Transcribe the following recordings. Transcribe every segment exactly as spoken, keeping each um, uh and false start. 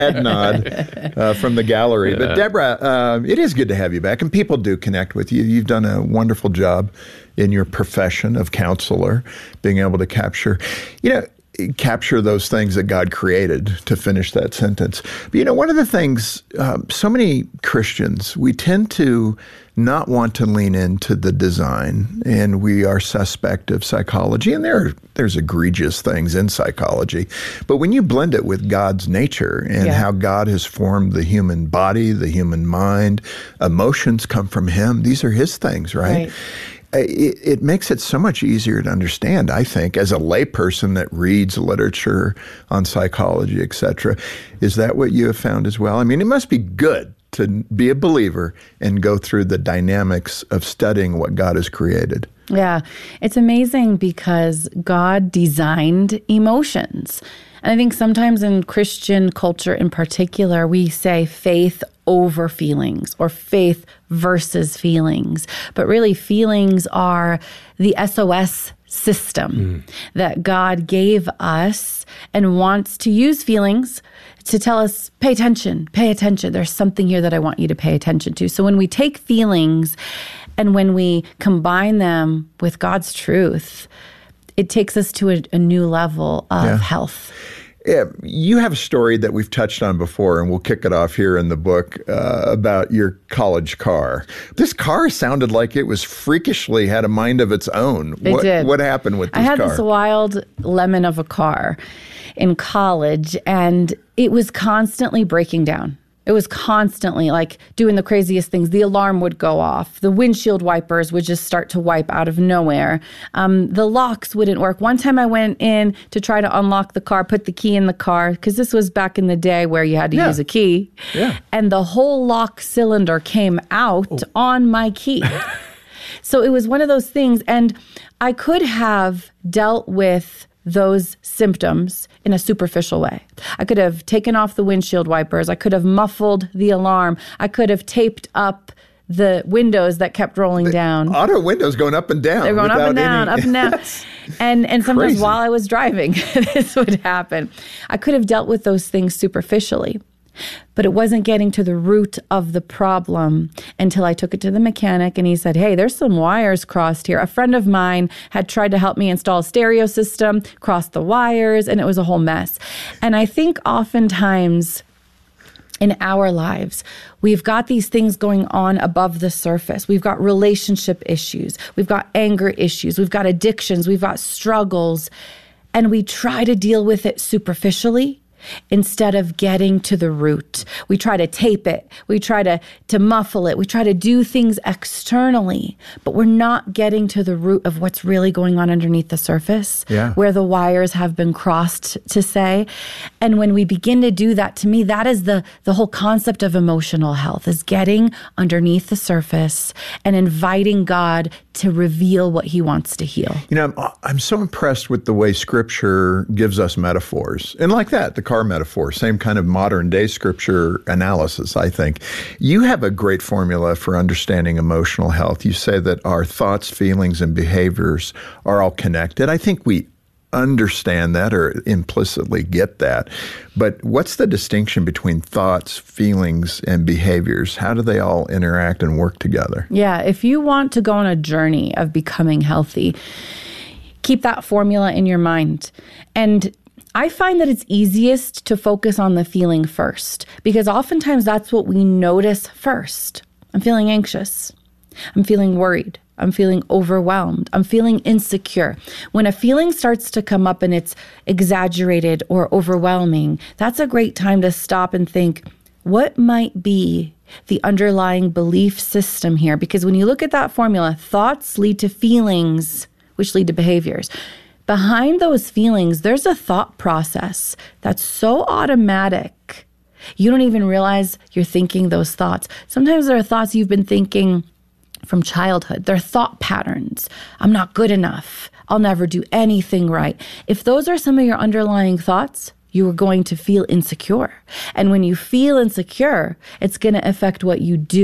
head nod uh, from the gallery. Yeah. But Deborah, uh, it is good to have you back, and people do connect with you. You've done a wonderful job in your profession of counselor, being able to capture, you know, capture those things that God created, to finish that sentence. But, you know, one of the things, um, so many Christians, we tend to not want to lean into the design, and we are suspect of psychology, and there are, there's egregious things in psychology. But when you blend it with God's nature and yeah. how God has formed the human body, the human mind, emotions come from Him. These are His things, right? right. It, it makes it so much easier to understand, I think, as a layperson that reads literature on psychology, et cetera. Is that what you have found as well? I mean, it must be good to be a believer and go through the dynamics of studying what God has created. Yeah, it's amazing because God designed emotions. And I think sometimes in Christian culture in particular, we say faith over feelings or faith versus feelings. But really, feelings are the S O S system mm. that God gave us and wants to use feelings to tell us, pay attention, pay attention. There's something here that I want you to pay attention to. So when we take feelings and when we combine them with God's truth, it takes us to a, a new level of yeah. health. Yeah, you have a story that we've touched on before, and we'll kick it off here in the book, uh, about your college car. This car sounded like it was freakishly had a mind of its own. It what, did. What happened with this car? I had car? this wild lemon of a car in college, and it was constantly breaking down. It was constantly like doing the craziest things. The alarm would go off. The windshield wipers would just start to wipe out of nowhere. Um, the locks wouldn't work. One time I went in to try to unlock the car, put the key in the car, because this was back in the day where you had to yeah. use a key. Yeah. And the whole lock cylinder came out oh. on my key. So it was one of those things. And I could have dealt with those symptoms in a superficial way. I could have taken off the windshield wipers. I could have muffled the alarm. I could have taped up the windows that kept rolling the down. Auto windows going up and down. They're going up and down, any... up and down. and and sometimes Crazy. While I was driving, this would happen. I could have dealt with those things superficially. But it wasn't getting to the root of the problem until I took it to the mechanic and he said, hey, there's some wires crossed here. A friend of mine had tried to help me install a stereo system, crossed the wires, and it was a whole mess. And I think oftentimes in our lives, we've got these things going on above the surface. We've got relationship issues. We've got anger issues. We've got addictions. We've got struggles. And we try to deal with it superficially instead of getting to the root. We try to tape it. We try to, to muffle it. We try to do things externally, but we're not getting to the root of what's really going on underneath the surface, yeah. where the wires have been crossed, to say. And when we begin to do that, to me, that is the, the whole concept of emotional health, is getting underneath the surface and inviting God to reveal what He wants to heal. You know, I'm, I'm so impressed with the way Scripture gives us metaphors. And like that, the car metaphor, same kind of modern day Scripture analysis, I think. You have a great formula for understanding emotional health. You say that our thoughts, feelings, and behaviors are all connected. I think we understand that or implicitly get that. But what's the distinction between thoughts, feelings, and behaviors? How do they all interact and work together? Yeah, if you want to go on a journey of becoming healthy, keep that formula in your mind. And I find that it's easiest to focus on the feeling first, because oftentimes that's what we notice first. I'm feeling anxious. I'm feeling worried. I'm feeling overwhelmed. I'm feeling insecure. When a feeling starts to come up and it's exaggerated or overwhelming, that's a great time to stop and think, what might be the underlying belief system here? Because when you look at that formula, thoughts lead to feelings, which lead to behaviors. Behind those feelings, there's a thought process that's so automatic, you don't even realize you're thinking those thoughts. Sometimes there are thoughts you've been thinking from childhood. They're thought patterns. I'm not good enough. I'll never do anything right. If those are some of your underlying thoughts, you are going to feel insecure. And when you feel insecure, it's going to affect what you do.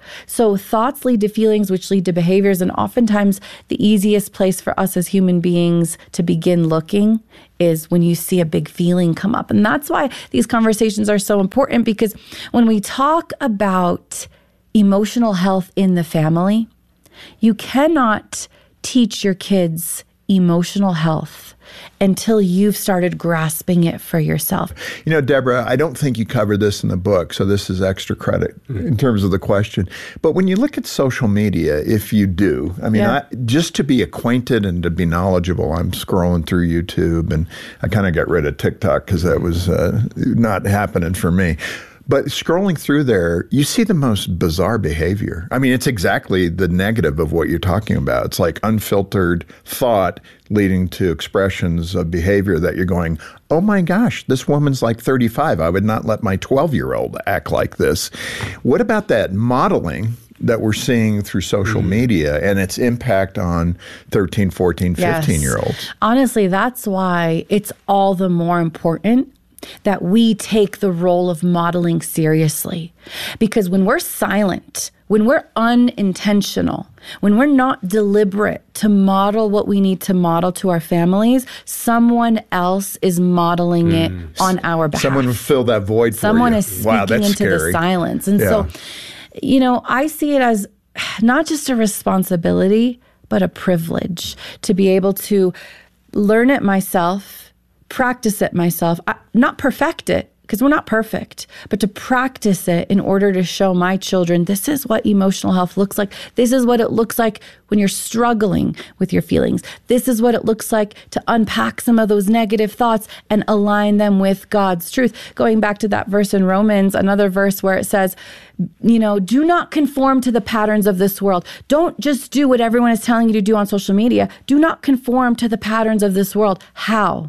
So thoughts lead to feelings, which lead to behaviors. And oftentimes the easiest place for us as human beings to begin looking is when you see a big feeling come up. And that's why these conversations are so important, because when we talk about emotional health in the family, you cannot teach your kids emotional health until you've started grasping it for yourself. You know, Deborah, I don't think you covered this in the book, so this is extra credit mm-hmm. in terms of the question. But when you look at social media, if you do, I mean, yeah. I, just to be acquainted and to be knowledgeable, I'm scrolling through YouTube, and I kind of got rid of TikTok because that was uh, not happening for me. But scrolling through there, you see the most bizarre behavior. I mean, it's exactly the negative of what you're talking about. It's like unfiltered thought leading to expressions of behavior that you're going, oh my gosh, this woman's like thirty-five. I would not let my twelve-year-old act like this. What about that modeling that we're seeing through social mm. media and its impact on thirteen, fourteen, fifteen-year-olds? Yes. Honestly, that's why it's all the more important that we take the role of modeling seriously. Because when we're silent, when we're unintentional, when we're not deliberate to model what we need to model to our families, someone else is modeling mm. it on our behalf. Someone will fill that void for Someone you. is speaking wow, that's into scary. the silence. And yeah. so, you know, I see it as not just a responsibility, but a privilege to be able to learn it myself, practice it myself, I, not perfect it, because we're not perfect, but to practice it in order to show my children, this is what emotional health looks like. This is what it looks like when you're struggling with your feelings. This is what it looks like to unpack some of those negative thoughts and align them with God's truth. Going back to that verse in Romans, another verse where it says, you know, do not conform to the patterns of this world. Don't just do what everyone is telling you to do on social media. Do not conform to the patterns of this world. How?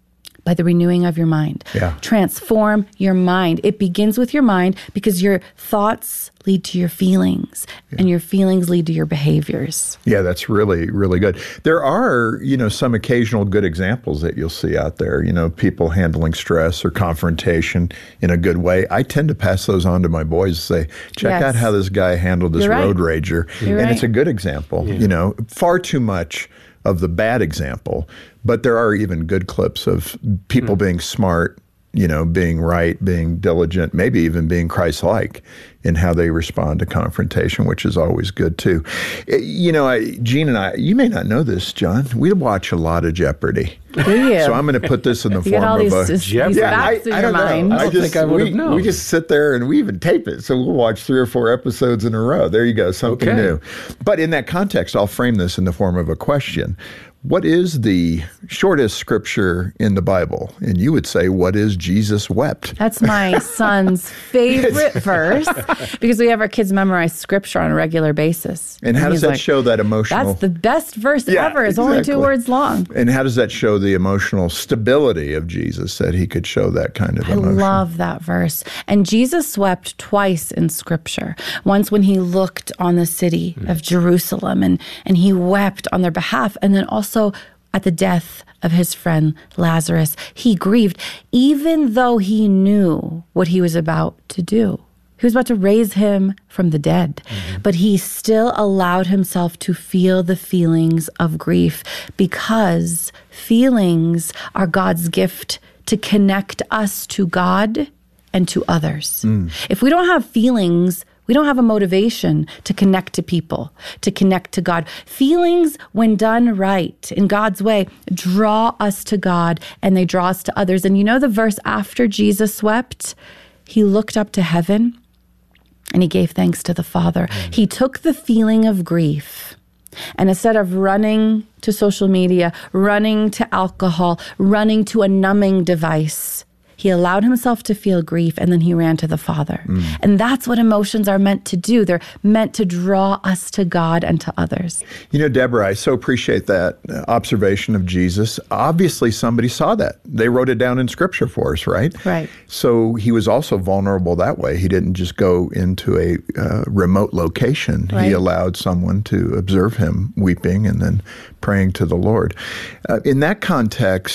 By the renewing of your mind. Yeah. Transform your mind. It begins with your mind because your thoughts lead to your feelings yeah. and your feelings lead to your behaviors. Yeah, that's really, really good. There are, you know, some occasional good examples that you'll see out there, you know, people handling stress or confrontation in a good way. I tend to pass those on to my boys and say, check yes. out how this guy handled this right. road rager. You're and right. it's a good example, yeah. you know, far too much of the bad example, but there are even good clips of people mm. being smart, you know, being right, being diligent, maybe even being Christ-like in how they respond to confrontation, which is always good too. You know, I, Gene and I, you may not know this, John, we watch a lot of Jeopardy. Do you? So I'm going to put this in the you form get all of these, a... these Jeopardy. Yeah, facts I, in I your don't mind. know. I don't just, think I would we, have known. We just sit there and we even tape it. So we'll watch three or four episodes in a row. There you go, something Okay. new. But in that context, I'll frame this in the form of a question. What is the shortest scripture in the Bible? And you would say, what is Jesus wept? That's my son's favorite verse because we have our kids memorize scripture on a regular basis. And how does he's that like, show that emotional... That's the best verse Yeah, ever. It's only exactly. two words long. And how does that show the emotional stability of Jesus, that he could show that kind of I emotion? love that verse. And Jesus wept twice in scripture. Once when he looked on the city mm. of Jerusalem and, and he wept on their behalf. And then also at the death of his friend Lazarus, he grieved, even though he knew what he was about to do. He was about to raise him from the dead, mm-hmm. but he still allowed himself to feel the feelings of grief because feelings are God's gift to connect us to God and to others. Mm. If we don't have feelings, we don't have a motivation to connect to people, to connect to God. Feelings, when done right, in God's way, draw us to God and they draw us to others. And you know the verse after Jesus wept? He looked up to heaven and he gave thanks to the Father. Mm. He took the feeling of grief and instead of running to social media, running to alcohol, running to a numbing device, he allowed himself to feel grief, and then he ran to the Father. Mm. And that's what emotions are meant to do. They're meant to draw us to God and to others. You know, Deborah, I so appreciate that observation of Jesus. Obviously, somebody saw that. They wrote it down in Scripture for us, right? Right. So he was also vulnerable that way. He didn't just go into a uh, remote location. Right. He allowed someone to observe him weeping and then praying to the Lord. Uh, in that context,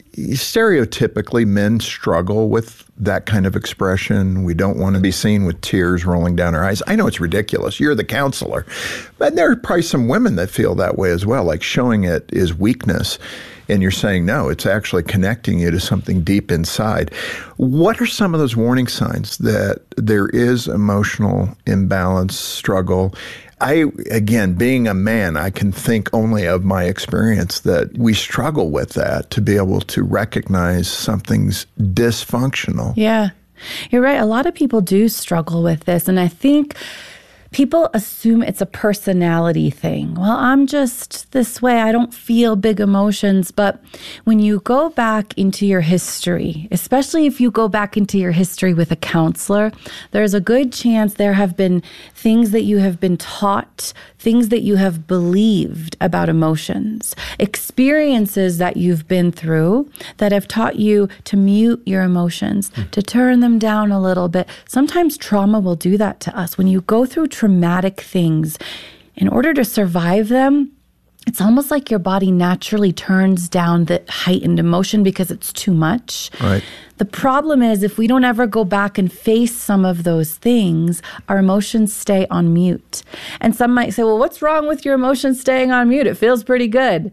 stereotypically, men struggle with that kind of expression. We don't want to be seen with tears rolling down our eyes. I know it's ridiculous. You're the counselor. But there are probably some women that feel that way as well, like showing it is weakness. And you're saying, no, it's actually connecting you to something deep inside. What are some of those warning signs that there is emotional imbalance, struggle? I, again, being a man, I can think only of my experience that we struggle with that, to be able to recognize something's dysfunctional. Yeah, you're right. A lot of people do struggle with this. And I think people assume it's a personality thing. Well, I'm just this way. I don't feel big emotions. But when you go back into your history, especially if you go back into your history with a counselor, there's a good chance there have been things that you have been taught, things that you have believed about emotions, experiences that you've been through that have taught you to mute your emotions, mm. to turn them down a little bit. Sometimes trauma will do that to us. When you go through traumatic things, in order to survive them, it's almost like your body naturally turns down the heightened emotion because it's too much. Right. The problem is, if we don't ever go back and face some of those things, our emotions stay on mute. And some might say, well, what's wrong with your emotions staying on mute? It feels pretty good.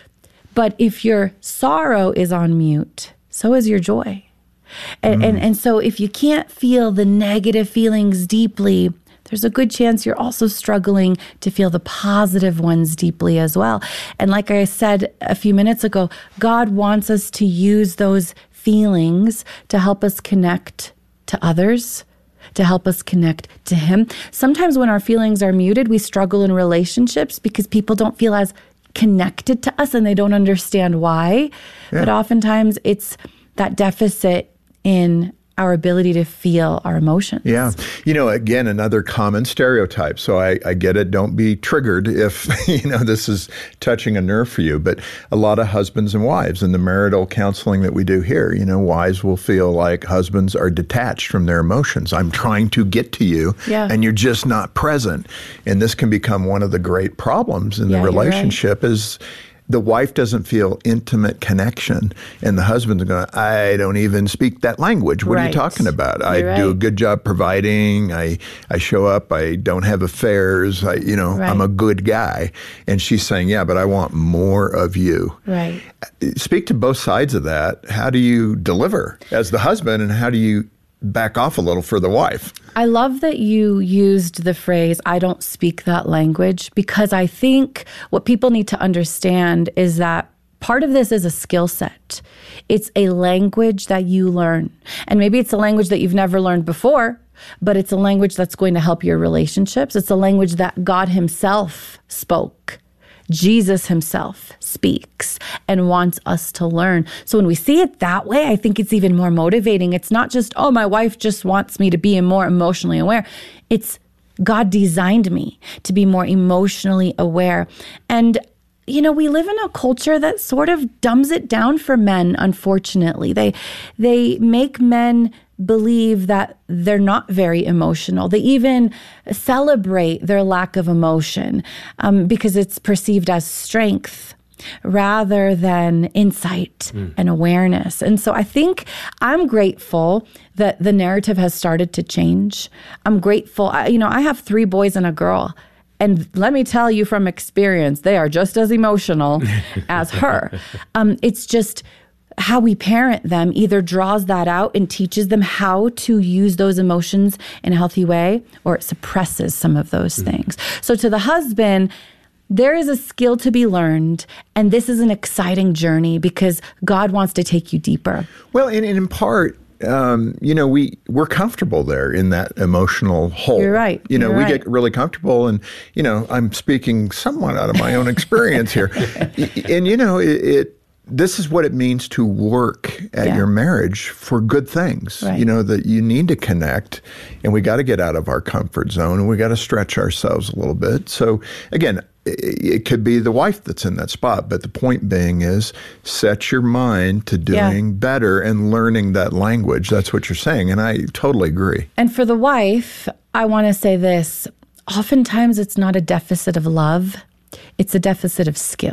But if your sorrow is on mute, so is your joy. And, mm. and, and so if you can't feel the negative feelings deeply, there's a good chance you're also struggling to feel the positive ones deeply as well. And like I said a few minutes ago, God wants us to use those feelings to help us connect to others, to help us connect to Him. Sometimes when our feelings are muted, we struggle in relationships because people don't feel as connected to us and they don't understand why. Yeah. But oftentimes it's that deficit in our ability to feel our emotions. Yeah. You know, again, another common stereotype. So I, I get it. Don't be triggered if, you know, this is touching a nerve for you. But a lot of husbands and wives in the marital counseling that we do here, you know, wives will feel like husbands are detached from their emotions. I'm trying to get to you, yeah. and you're just not present. And this can become one of the great problems in yeah, the relationship right. is the wife doesn't feel intimate connection, and the husband's going, I don't even speak that language. What right. are you talking about? You're I right. do a good job providing. I, I show up. I don't have affairs. I, you know, right. I'm a good guy. And she's saying, yeah, but I want more of you. Right. Speak to both sides of that. How do you deliver as the husband, and how do you back off a little for the wife? I love that you used the phrase, I don't speak that language, because I think what people need to understand is that part of this is a skill set. It's a language that you learn. And maybe it's a language that you've never learned before, but it's a language that's going to help your relationships. It's a language that God Himself spoke. Jesus Himself speaks and wants us to learn. So when we see it that way, I think it's even more motivating. It's not just, oh, my wife just wants me to be more emotionally aware. It's God designed me to be more emotionally aware. And you know, we live in a culture that sort of dumbs it down for men, unfortunately. They they make men believe that they're not very emotional. They even celebrate their lack of emotion um, because it's perceived as strength rather than insight mm. and awareness. And so I think I'm grateful that the narrative has started to change. I'm grateful. I, you know, I have three boys and a girl. And let me tell you from experience, they are just as emotional as her. Um, it's just how we parent them either draws that out and teaches them how to use those emotions in a healthy way, or it suppresses some of those mm-hmm. things. So to the husband, there is a skill to be learned, and this is an exciting journey because God wants to take you deeper. Well, and, and in part, Um, you know, we, we're comfortable there in that emotional hole. You're right. You know, You're we right. get really comfortable, and, you know, I'm speaking somewhat out of my own experience here. And, you know, it, it this is what it means to work at yeah. your marriage for good things. Right. You know, that you need to connect, and we got to get out of our comfort zone, and we got to stretch ourselves a little bit. So again, it could be the wife that's in that spot, but the point being is set your mind to doing yeah. better and learning that language. That's what you're saying, and I totally agree. And for the wife, I want to say this. Oftentimes, it's not a deficit of love. It's a deficit of skill.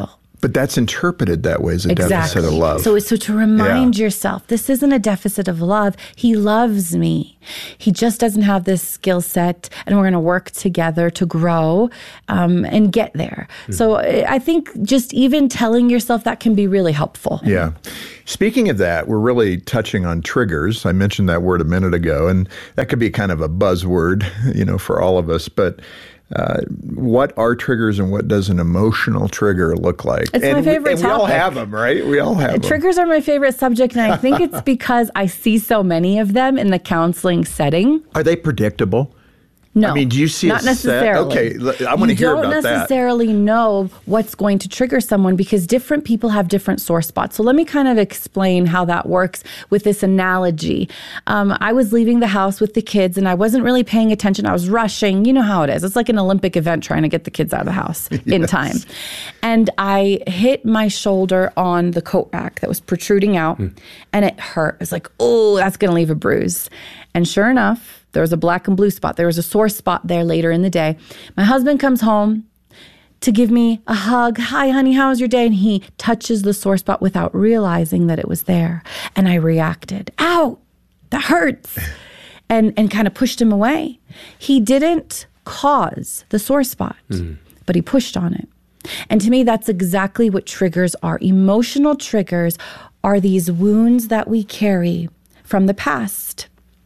But that's interpreted that way as a Exactly. deficit of love. So, so to remind Yeah. yourself, this isn't a deficit of love. He loves me. He just doesn't have this skill set, and we're going to work together to grow um, and get there. Mm-hmm. So I think just even telling yourself that can be really helpful. Yeah. Speaking of that, we're really touching on triggers. I mentioned that word a minute ago, and that could be kind of a buzzword, you know, for all of us. But Uh, what are triggers and what does an emotional trigger look like? It's and my favorite we, and topic. we all have them, right? We all have them. Triggers are my favorite subject, and I think it's because I see so many of them in the counseling setting. Are they predictable? No, I mean, do you see not a necessarily. Set? Okay, I want to hear about that. You don't necessarily know what's going to trigger someone because different people have different sore spots. So let me kind of explain how that works with this analogy. Um, I was leaving the house with the kids and I wasn't really paying attention. I was rushing. You know how it is. It's like an Olympic event trying to get the kids out of the house yes. in time. And I hit my shoulder on the coat rack that was protruding out mm. and it hurt. It was like, oh, that's going to leave a bruise. And sure enough, there was a black and blue spot. There was a sore spot there later in the day. My husband comes home to give me a hug. Hi, honey, how was your day? And he touches the sore spot without realizing that it was there. And I reacted, ow, that hurts. And, and kind of pushed him away. He didn't cause the sore spot, mm. but he pushed on it. And to me, that's exactly what triggers are. Emotional triggers are these wounds that we carry from the past.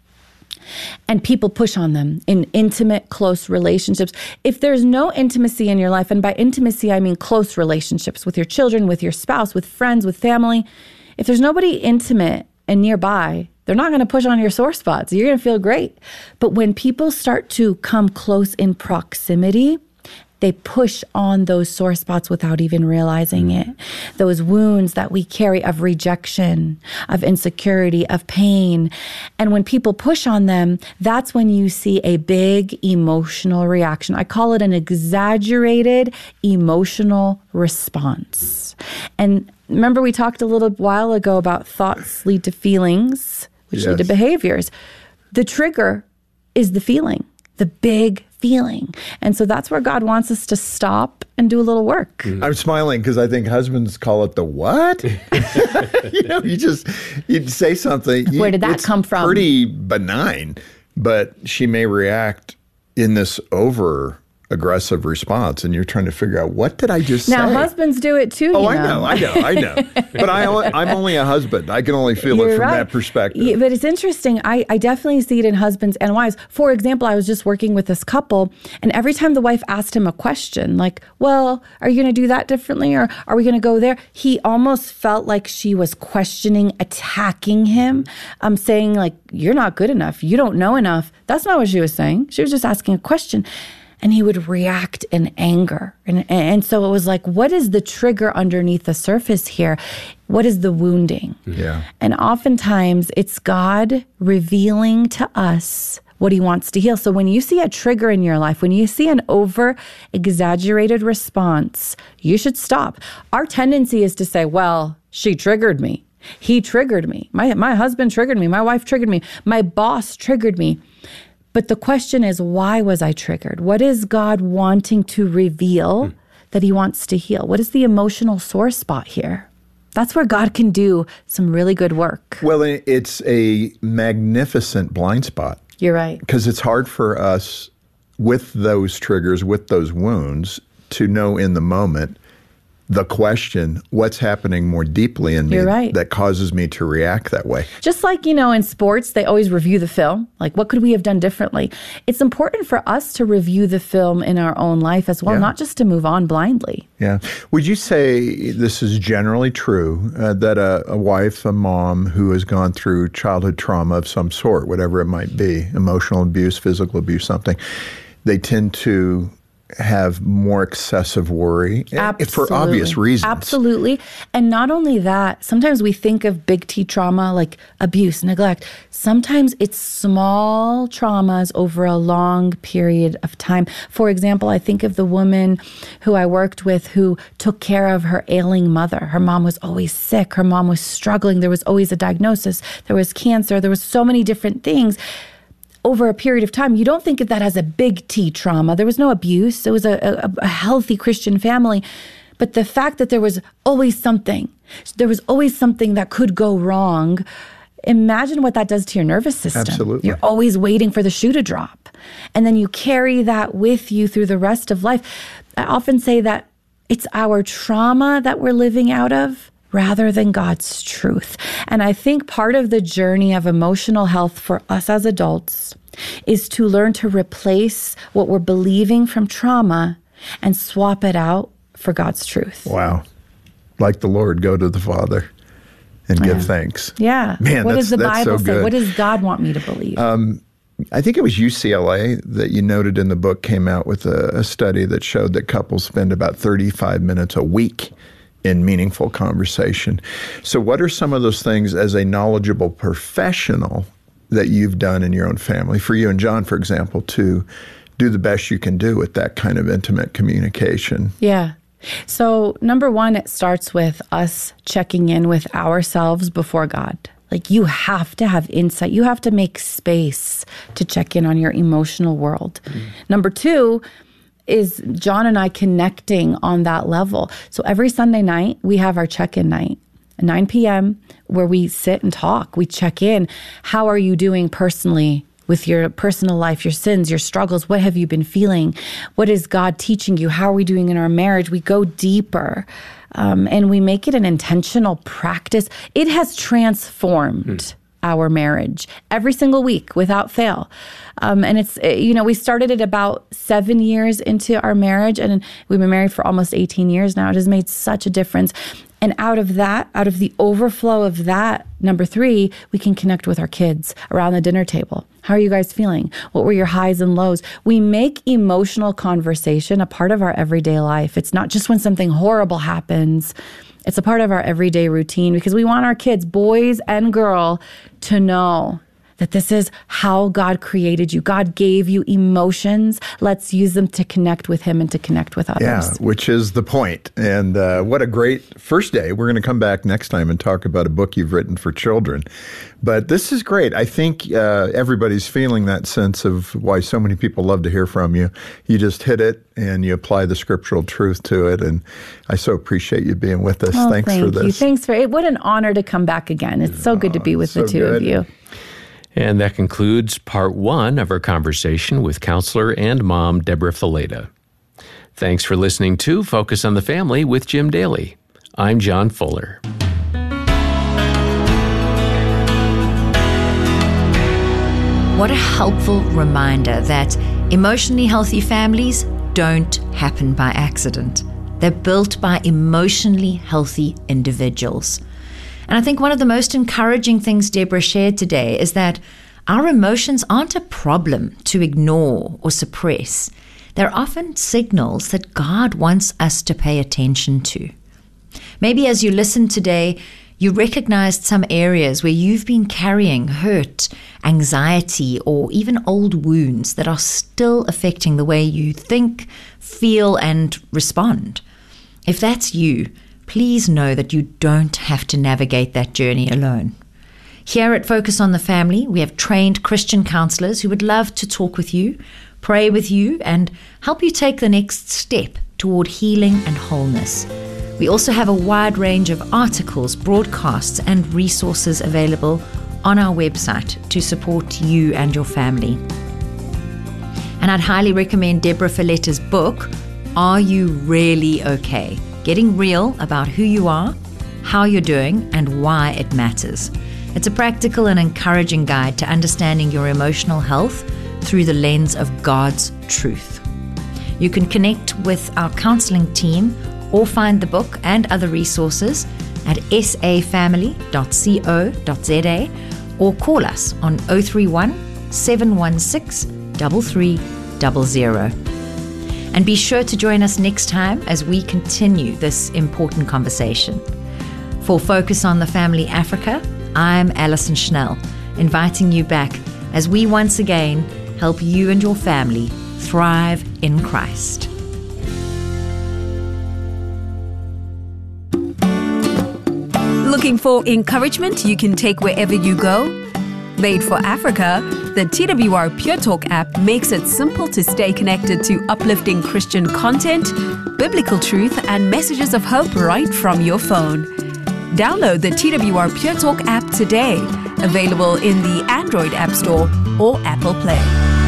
And people push on them in intimate, close relationships. If there's no intimacy in your life, and by intimacy, I mean close relationships with your children, with your spouse, with friends, with family. If there's nobody intimate and nearby, they're not going to push on your sore spots. You're going to feel great. But when people start to come close in proximity, they push on those sore spots without even realizing it. Those wounds that we carry of rejection, of insecurity, of pain. And when people push on them, that's when you see a big emotional reaction. I call it an exaggerated emotional response. And remember we talked a little while ago about thoughts lead to feelings, which yes. lead to behaviors. The trigger is the feeling, the big feeling. And so that's where God wants us to stop and do a little work. Mm. I'm smiling because I think husbands call it the what? you know, you just, you'd say something. Where did that it's come from? Pretty benign, but she may react in this over aggressive response, and you're trying to figure out, what did I just now, say? Now, husbands do it too, Oh, you I know. know, I know, I know. But I only, I'm only a husband. I can only feel You're it from right. that perspective. Yeah, but it's interesting. I, I definitely see it in husbands and wives. For example, I was just working with this couple, and every time the wife asked him a question, like, well, are you going to do that differently, or are we going to go there? He almost felt like she was questioning, attacking him, um, saying, like, you're not good enough. You don't know enough. That's not what she was saying. She was just asking a question. And he would react in anger. And, and so it was like, what is the trigger underneath the surface here? What is the wounding? Yeah. And oftentimes it's God revealing to us what he wants to heal. So when you see a trigger in your life, when you see an over exaggerated response, you should stop. Our tendency is to say, well, she triggered me. He triggered me. My, my husband triggered me. My wife triggered me. My boss triggered me. But the question is, why was I triggered? What is God wanting to reveal hmm. that he wants to heal? What is the emotional sore spot here? That's where God can do some really good work. Well, it's a magnificent blind spot. You're right. Because it's hard for us with those triggers, with those wounds, to know in the moment the question, what's happening more deeply in me You're right. that causes me to react that way. Just like, you know, in sports, they always review the film. Like, what could we have done differently? It's important for us to review the film in our own life as well, yeah. not just to move on blindly. Yeah. Would you say this is generally true, uh, that a, a wife, a mom who has gone through childhood trauma of some sort, whatever it might be, emotional abuse, physical abuse, something, they tend to have more excessive worry Absolutely. for obvious reasons. Absolutely. And not only that, sometimes we think of big T trauma like abuse, neglect. Sometimes it's small traumas over a long period of time. For example, I think of the woman who I worked with who took care of her ailing mother. Her mom was always sick. Her mom was struggling. There was always a diagnosis. There was cancer. There was so many different things. Over a period of time, you don't think of that as a big T trauma. There was no abuse. It was a, a, a healthy Christian family. But the fact that there was always something, there was always something that could go wrong. Imagine what that does to your nervous system. Absolutely. You're always waiting for the shoe to drop. And then you carry that with you through the rest of life. I often say that it's our trauma that we're living out of rather than God's truth. And I think part of the journey of emotional health for us as adults is to learn to replace what we're believing from trauma and swap it out for God's truth. Wow. Like the Lord, go to the Father and give Yeah. thanks. Yeah. Man, what that's, does the that's Bible so say? good. What does God want me to believe? Um, I think it was U C L A that you noted in the book came out with a, a study that showed that couples spend about thirty-five minutes a week in meaningful conversation. So what are some of those things as a knowledgeable professional that you've done in your own family, for you and John, for example, to do the best you can do with that kind of intimate communication? Yeah. So number one, it starts with us checking in with ourselves before God. Like you have to have insight. You have to make space to check in on your emotional world. Mm. Number two is John and I connecting on that level. So every Sunday night, we have our check-in night at nine p.m. where we sit and talk. We check in. How are you doing personally with your personal life, your sins, your struggles? What have you been feeling? What is God teaching you? How are we doing in our marriage? We go deeper. Um, and we make it an intentional practice. It has transformed mm. our marriage every single week without fail. Um, and it's, you know, we started it about seven years into our marriage, and we've been married for almost eighteen years now. It has made such a difference. And out of that, out of the overflow of that, number three, we can connect with our kids around the dinner table. How are you guys feeling? What were your highs and lows? We make emotional conversation a part of our everyday life. It's not just when something horrible happens. It's a part of our everyday routine because we want our kids, boys and girl, to know that this is how God created you. God gave you emotions. Let's use them to connect with Him and to connect with others. Yeah, which is the point. And uh, what a great first day. We're going to come back next time and talk about a book you've written for children. But this is great. I think uh, everybody's feeling that sense of why so many people love to hear from you. You just hit it and you apply the scriptural truth to it. And I so appreciate you being with us. Oh, Thanks thank for this. you. Thanks for it. What an honor to come back again. It's so good to be with so the two good. of you. And that concludes part one of our conversation with counselor and mom, Deborah Fileta. Thanks for listening to Focus on the Family with Jim Daly. I'm John Fuller. What a helpful reminder that emotionally healthy families don't happen by accident. They're built by emotionally healthy individuals. And I think one of the most encouraging things Deborah shared today is that our emotions aren't a problem to ignore or suppress. They're often signals that God wants us to pay attention to. Maybe as you listen today, you recognized some areas where you've been carrying hurt, anxiety, or even old wounds that are still affecting the way you think, feel, and respond. If that's you, please know that you don't have to navigate that journey alone. Here at Focus on the Family, we have trained Christian counselors who would love to talk with you, pray with you, and help you take the next step toward healing and wholeness. We also have a wide range of articles, broadcasts, and resources available on our website to support you and your family. And I'd highly recommend Deborah Fileta's book, Are You Really Okay? Getting real about who you are, how you're doing, and why it matters. It's a practical and encouraging guide to understanding your emotional health through the lens of God's truth. You can connect with our counseling team or find the book and other resources at s a family dot co dot z a or call us on zero three one, seven one six, three three zero zero. And be sure to join us next time as we continue this important conversation. For Focus on the Family Africa, I'm Alison Schnell, inviting you back as we once again help you and your family thrive in Christ. Looking for encouragement you can take wherever you go? Made for Africa, the T W R Pure Talk app makes it simple to stay connected to uplifting Christian content, biblical truth, and messages of hope right from your phone. Download the T W R Pure Talk app today, available in the Android App Store or Apple Play.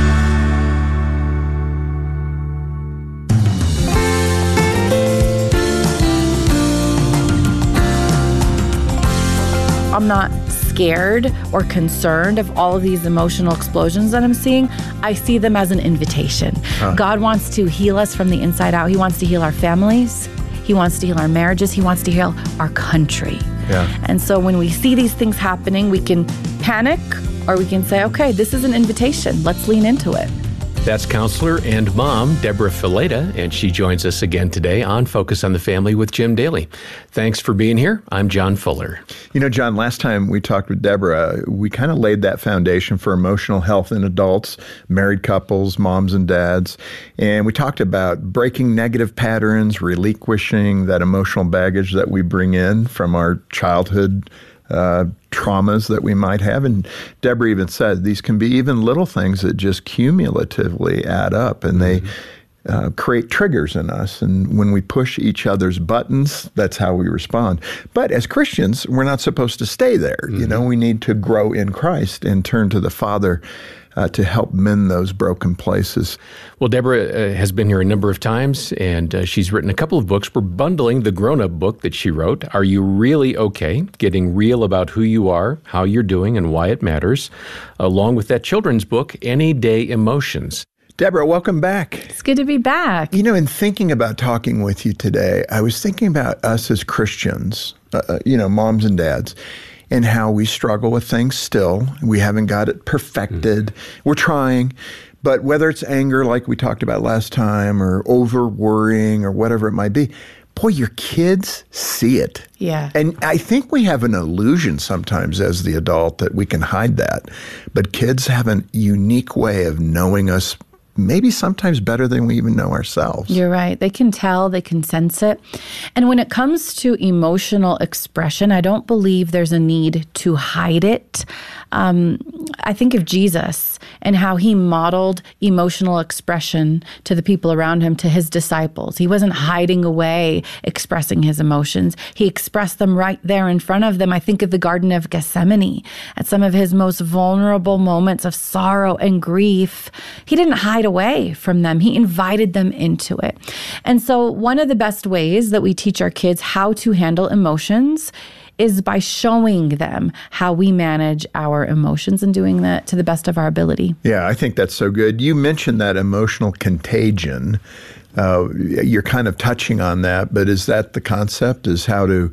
I'm not scared or concerned of all of these emotional explosions that I'm seeing. I see them as an invitation. Huh. God wants to heal us from the inside out. He wants to heal our families. He wants to heal our marriages. He wants to heal our country. Yeah. And so when we see these things happening, we can panic or we can say, okay, this is an invitation. Let's lean into it. That's counselor and mom, Deborah Fileta, and she joins us again today on Focus on the Family with Jim Daly. Thanks for being here. I'm John Fuller. You know, John, last time we talked with Deborah, we kind of laid that foundation for emotional health in adults, married couples, moms and dads. And we talked about breaking negative patterns, relinquishing that emotional baggage that we bring in from our childhood Uh, traumas that we might have. And Deborah even said these can be even little things that just cumulatively add up, and they uh, create triggers in us. And when we push each other's buttons, that's how we respond. But as Christians, we're not supposed to stay there. Mm-hmm. You know, we need to grow in Christ and turn to the Father Uh, to help mend those broken places. Well, Deborah uh, has been here a number of times, and uh, she's written a couple of books. We're bundling the grown-up book that she wrote, Are You Really Okay? Getting Real About Who You Are, How You're Doing, and Why It Matters, along with that children's book, Any Day Emotions. Deborah, welcome back. It's good to be back. You know, in thinking about talking with you today, I was thinking about us as Christians, uh, you know, moms and dads, and how we struggle with things still. We haven't got it perfected. Mm-hmm. We're trying. But whether it's anger, like we talked about last time, or over-worrying, or whatever it might be, boy, your kids see it. Yeah. And I think we have an illusion sometimes as the adult that we can hide that. But kids have a unique way of knowing us maybe sometimes better than we even know ourselves. You're right. They can tell, they can sense it. And when it comes to emotional expression, I don't believe there's a need to hide it. Um, I think of Jesus and how he modeled emotional expression to the people around him, to his disciples. He wasn't hiding away expressing his emotions. He expressed them right there in front of them. I think of the Garden of Gethsemane at some of his most vulnerable moments of sorrow and grief. He didn't hide away from them. He invited them into it. And so one of the best ways that we teach our kids how to handle emotions is by showing them how we manage our emotions and doing that to the best of our ability. Yeah, I think that's so good. You mentioned that emotional contagion. Uh, you're kind of touching on that, but is that the concept, is how to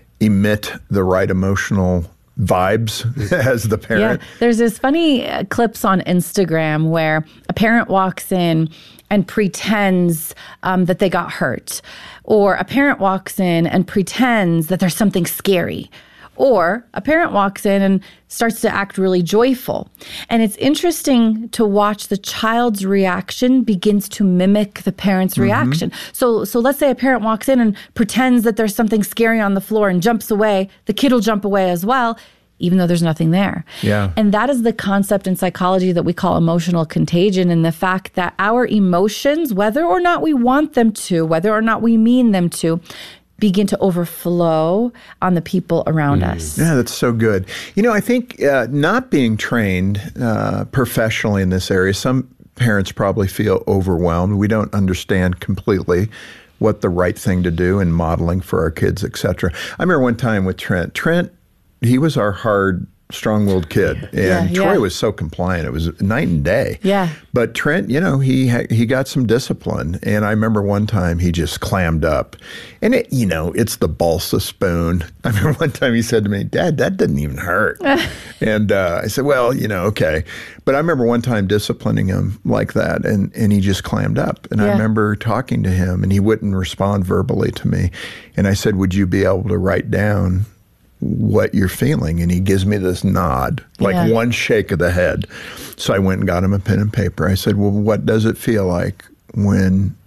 emit the right emotional vibes as the parent? Yeah, there's this funny uh, clips on Instagram where a parent walks in and pretends um, that they got hurt, or a parent walks in and pretends that there's something scary, or a parent walks in and starts to act really joyful. And it's interesting to watch the child's reaction begins to mimic the parent's mm-hmm. reaction. So, so let's say a parent walks in and pretends that there's something scary on the floor and jumps away. The kid will jump away as well, even though there's nothing there. Yeah. And that is the concept in psychology that we call emotional contagion, and the fact that our emotions, whether or not we want them to, whether or not we mean them to, begin to overflow on the people around mm. us. Yeah, that's so good. You know, I think uh, not being trained uh, professionally in this area, some parents probably feel overwhelmed. We don't understand completely what the right thing to do in modeling for our kids, et cetera. I remember one time with Trent. Trent, he was our hard, strong-willed kid, yeah. and yeah, Troy yeah. was so compliant. It was night and day. Yeah. But Trent, you know, he ha- he got some discipline, and I remember one time he just clammed up, and it, you know, it's the balsa spoon. I remember one time he said to me, "Dad, that didn't even hurt," and uh, I said, "Well, you know, okay." But I remember one time disciplining him like that, and and he just clammed up, and yeah. I remember talking to him, and he wouldn't respond verbally to me, and I said, "Would you be able to write down what you're feeling?" And he gives me this nod, like yeah. one shake of the head. So I went and got him a pen and paper. I said, "Well, what does it feel like when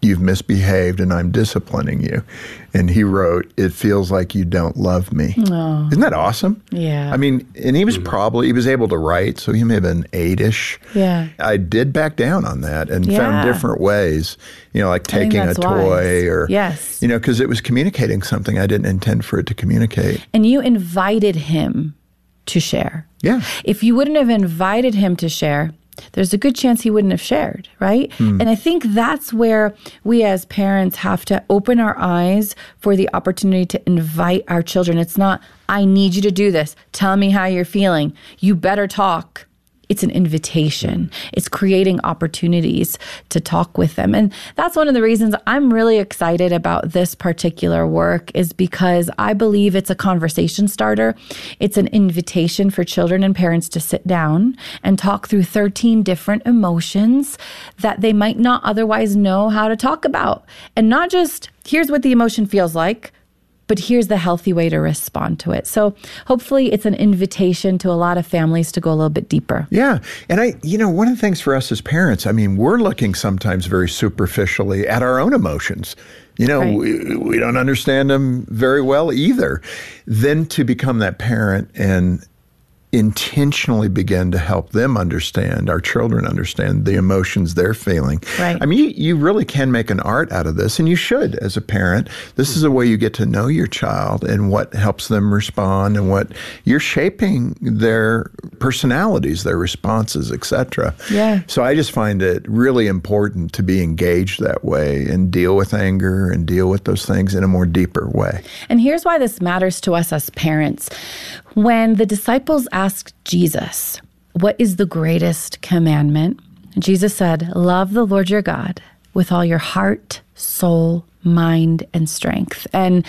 you've misbehaved and I'm disciplining you. And he wrote, it feels like you don't love me. Oh. Isn't that awesome? Yeah. I mean, and he was probably, he was able to write, so he may have been eight-ish. Yeah. I did back down on that and Yeah. found different ways, you know, like I think taking a that's toy wise. or, Yes. you know, because it was communicating something I didn't intend for it to communicate. And you invited him to share. Yeah. If you wouldn't have invited him to share, there's a good chance he wouldn't have shared, right? Mm. And I think that's where we as parents have to open our eyes for the opportunity to invite our children. It's not, I need you to do this. Tell me how you're feeling. You better talk. It's an invitation. It's creating opportunities to talk with them. And that's one of the reasons I'm really excited about this particular work, is because I believe it's a conversation starter. It's an invitation for children and parents to sit down and talk through thirteen different emotions that they might not otherwise know how to talk about. And not just, here's what the emotion feels like, but here's the healthy way to respond to it. So hopefully it's an invitation to a lot of families to go a little bit deeper. Yeah. And I, you know, one of the things for us as parents, I mean, we're looking sometimes very superficially at our own emotions. You know, Right. we, we don't understand them very well either. Then to become that parent and intentionally begin to help them understand, our children understand the emotions they're feeling. Right. I mean, you, you really can make an art out of this, and you should as a parent. This is a way you get to know your child and what helps them respond and what you're shaping their personalities, their responses, et cetera. Yeah. So I just find it really important to be engaged that way and deal with anger and deal with those things in a more deeper way. And here's why this matters to us as parents. When the disciples asked Jesus, what is the greatest commandment? Jesus said, love the Lord your God with all your heart, soul, mind, and strength. And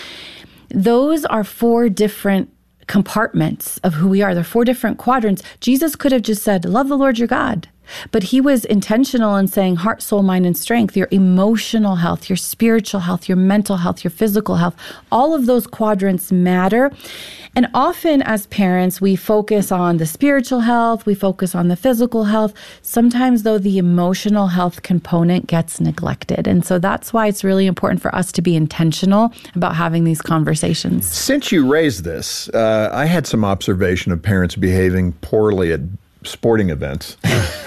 those are four different compartments of who we are. They're four different quadrants. Jesus could have just said, love the Lord your God. But he was intentional in saying heart, soul, mind, and strength, your emotional health, your spiritual health, your mental health, your physical health. All of those quadrants matter. And often as parents, we focus on the spiritual health, we focus on the physical health. Sometimes, though, the emotional health component gets neglected. And so that's why it's really important for us to be intentional about having these conversations. Since you raised this, uh, I had some observation of parents behaving poorly at sporting events.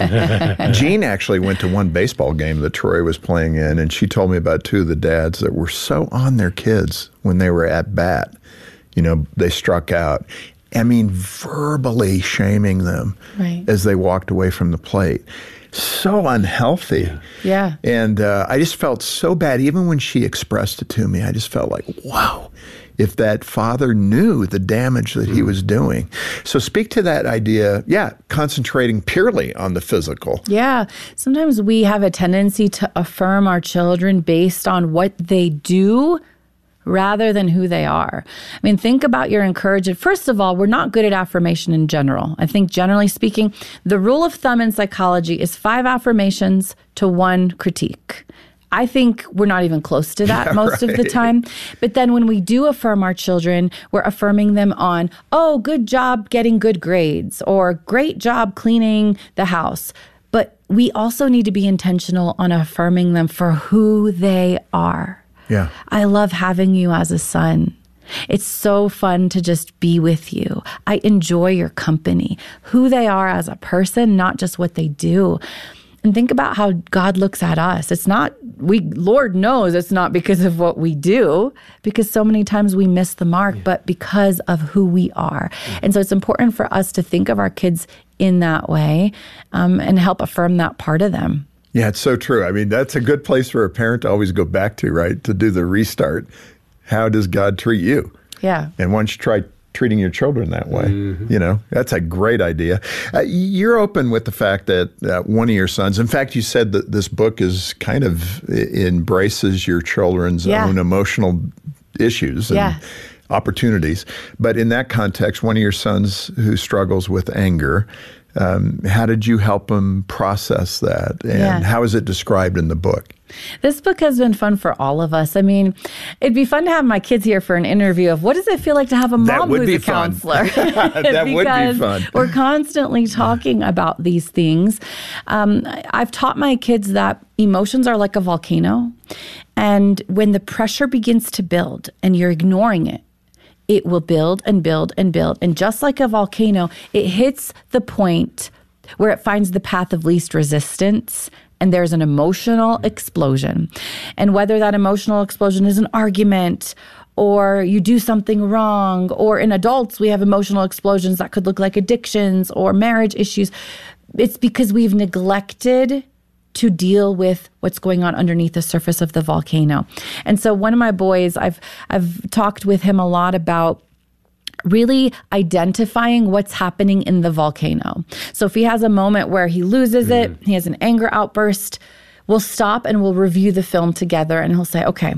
Jean actually went to one baseball game that Troy was playing in, and she told me about two of the dads that were so on their kids when they were at bat. You know, they struck out. I mean, verbally shaming them Right. as they walked away from the plate. So unhealthy. Yeah. And uh, I just felt so bad. Even when she expressed it to me, I just felt like, wow, if that father knew the damage that he was doing. So speak to that idea, yeah, concentrating purely on the physical. Yeah. Sometimes we have a tendency to affirm our children based on what they do rather than who they are. I mean, think about your encouragement. First of all, we're not good at affirmation in general. I think generally speaking, the rule of thumb in psychology is five affirmations to one critique. I think we're not even close to that Yeah, most right. of the time. But then when we do affirm our children, we're affirming them on, oh, good job getting good grades, or great job cleaning the house. But we also need to be intentional on affirming them for who they are. Yeah. I love having you as a son. It's so fun to just be with you. I enjoy your company, who they are as a person, not just what they do. And think about how God looks at us. It's not, we, Lord knows it's not because of what we do, because so many times we miss the mark, yeah. but because of who we are. Yeah. And so it's important for us to think of our kids in that way um, and help affirm that part of them. Yeah, it's so true. I mean, that's a good place for a parent to always go back to, right? To do the restart. How does God treat you? Yeah. And once you try treating your children that way, mm-hmm. you know, that's a great idea. Uh, you're open with the fact that uh, one of your sons, in fact, you said that this book is kind of embraces your children's yeah. own emotional issues and yeah. opportunities. But in that context, one of your sons who struggles with anger, Um, how did you help them process that? And Yeah. how is it described in the book? This book has been fun for all of us. I mean, it'd be fun to have my kids here for an interview of what does it feel like to have a That mom would who's be a fun. counselor. That would be Because fun. We're constantly talking about these things. Um, I've taught my kids that emotions are like a volcano. And when the pressure begins to build and you're ignoring it, it will build and build and build. And just like a volcano, it hits the point where it finds the path of least resistance, and there's an emotional explosion. And whether that emotional explosion is an argument, or you do something wrong, or in adults, we have emotional explosions that could look like addictions or marriage issues, it's because we've neglected to deal with what's going on underneath the surface of the volcano. And so one of my boys, I've I've talked with him a lot about really identifying what's happening in the volcano. So if he has a moment where he loses it, he has an anger outburst, we'll stop and we'll review the film together, and he'll say, okay,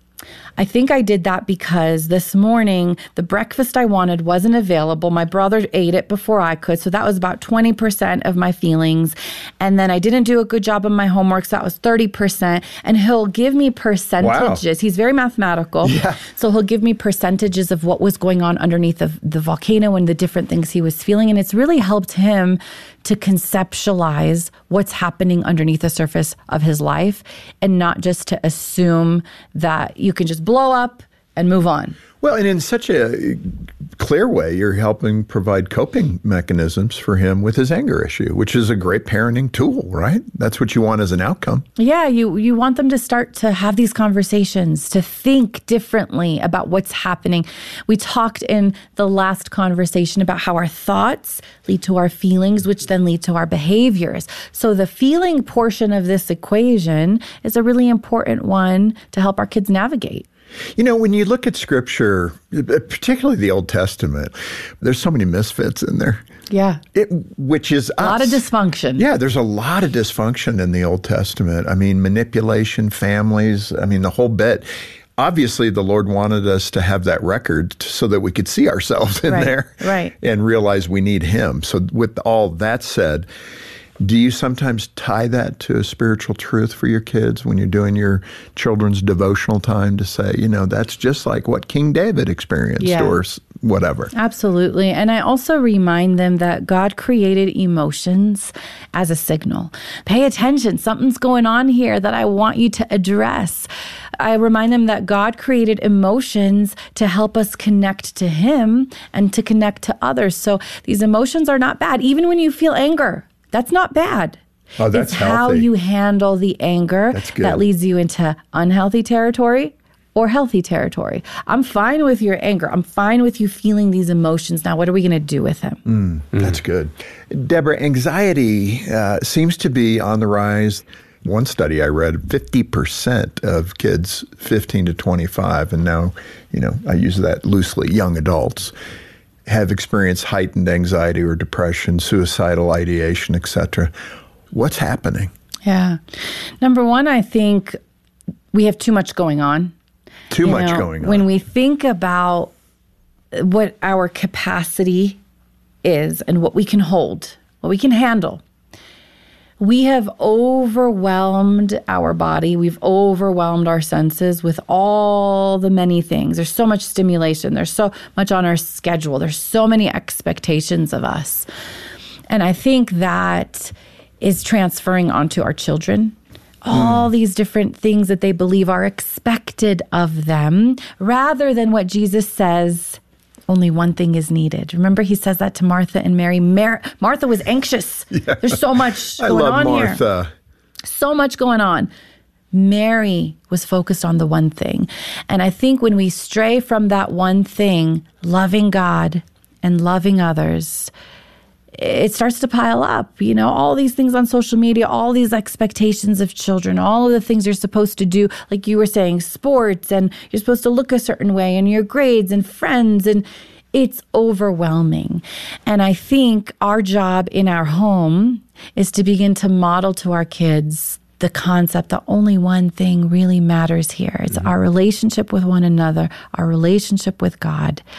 I think I did that because this morning the breakfast I wanted wasn't available. My brother ate it before I could, so that was about twenty percent of my feelings. And then I didn't do a good job on my homework, so that was thirty percent. And he'll give me percentages. Wow. He's very mathematical. Yeah. So he'll give me percentages of what was going on underneath the, the volcano and the different things he was feeling. And it's really helped him to conceptualize what's happening underneath the surface of his life, and not just to assume that you can just blow up and move on. Well, and in such a clear way, you're helping provide coping mechanisms for him with his anger issue, which is a great parenting tool, right? That's what you want as an outcome. Yeah, you, you want them to start to have these conversations, to think differently about what's happening. We talked in the last conversation about how our thoughts lead to our feelings, which then lead to our behaviors. So the feeling portion of this equation is a really important one to help our kids navigate. You know, when you look at Scripture, particularly the Old Testament, there's so many misfits in there. Yeah. It, which is us. A lot of dysfunction. Yeah, there's a lot of dysfunction in the Old Testament. I mean, manipulation, families, I mean, the whole bit. Obviously, the Lord wanted us to have that record so that we could see ourselves in right, there right. and realize we need Him. So with all that said, do you sometimes tie that to a spiritual truth for your kids when you're doing your children's devotional time to say, you know, that's just like what King David experienced yeah. or whatever? Absolutely. And I also remind them that God created emotions as a signal. Pay attention. Something's going on here that I want you to address. I remind them that God created emotions to help us connect to Him and to connect to others. So these emotions are not bad. Even when you feel anger, that's not bad. Oh, that's it's healthy. how you handle the anger that leads you into unhealthy territory or healthy territory. I'm fine with your anger. I'm fine with you feeling these emotions. Now, what are we going to do with them? Mm, that's good. Deborah, anxiety uh, seems to be on the rise. One study I read, fifty percent of kids fifteen to twenty-five, and now, you know, I use that loosely, young adults, have experienced heightened anxiety or depression, suicidal ideation, et cetera. What's happening? Yeah. Number one, I think we have too much going on. Too you much know, going on. When we think about what our capacity is and what we can hold, what we can handle, we have overwhelmed our body. We've overwhelmed our senses with all the many things. There's so much stimulation. There's so much on our schedule. There's so many expectations of us. And I think that is transferring onto our children. All mm. these different things that they believe are expected of them, rather than what Jesus says, only one thing is needed. Remember, he says that to Martha and Mary. Mar- Martha was anxious. Yeah. There's so much I going love on Martha. here. So much going on. Mary was focused on the one thing. And I think when we stray from that one thing, loving God and loving others, it starts to pile up. You know, all these things on social media, all these expectations of children, all of the things you're supposed to do, like you were saying, sports, and you're supposed to look a certain way, and your grades and friends, and it's overwhelming. And I think our job in our home is to begin to model to our kids the concept that only one thing really matters here. It's mm-hmm. our relationship with one another, our relationship with God.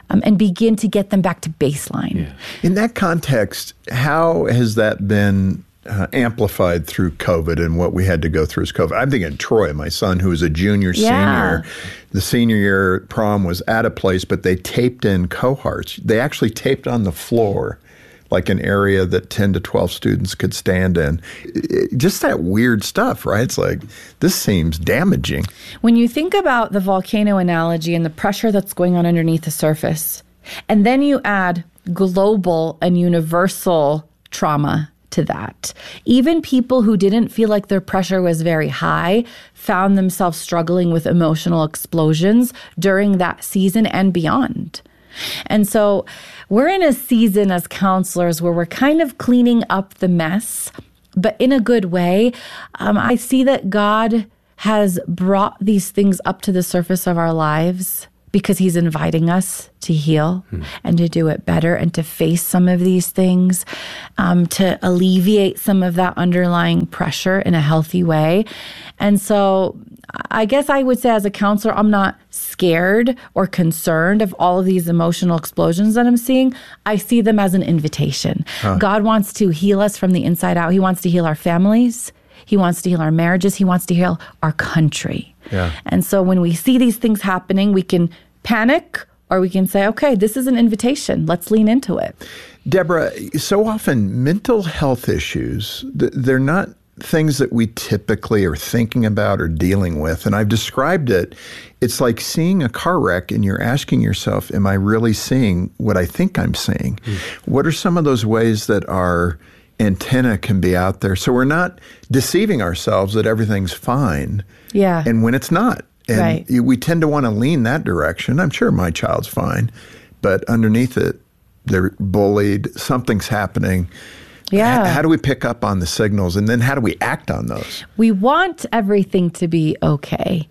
um, and begin to get them back to baseline. Yeah. In that context, how has that been uh, amplified through COVID and what we had to go through as COVID? I'm thinking Troy, my son, who is a junior, Yeah. senior. The senior year prom was at a place, but they taped in cohorts. They actually taped on the floor, like an area that ten to twelve students could stand in. It, just that weird stuff, right? It's like, this seems damaging. When you think about the volcano analogy and the pressure that's going on underneath the surface, and then you add global and universal trauma to that, even people who didn't feel like their pressure was very high found themselves struggling with emotional explosions during that season and beyond. And so we're in a season as counselors where we're kind of cleaning up the mess, but in a good way. Um, I see that God has brought these things up to the surface of our lives because he's inviting us to heal hmm. and to do it better and to face some of these things, um, to alleviate some of that underlying pressure in a healthy way. And so I guess I would say as a counselor, I'm not scared or concerned of all of these emotional explosions that I'm seeing. I see them as an invitation. Huh. God wants to heal us from the inside out. He wants to heal our families. He wants to heal our marriages. He wants to heal our country. Yeah. And so when we see these things happening, we can panic or we can say, okay, this is an invitation. Let's lean into it. Deborah, so often mental health issues, they're not things that we typically are thinking about or dealing with. And I've described it, it's like seeing a car wreck and you're asking yourself, am I really seeing what I think I'm seeing? Mm. What are some of those ways that our antenna can be out there so we're not deceiving ourselves that everything's fine? Yeah. And when it's not. And right. we tend to want to lean that direction. I'm sure my child's fine, but underneath it, they're bullied, something's happening. Yeah. H- how do we pick up on the signals, and then how do we act on those? We want everything to be okay.